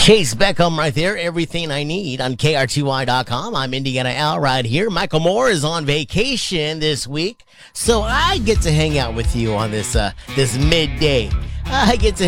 Chase Beckham right there. Everything I need on KRTY.com. I'm Indiana Al right here. Michael Moore is on vacation this week, so I get to hang out with you on this midday. I get to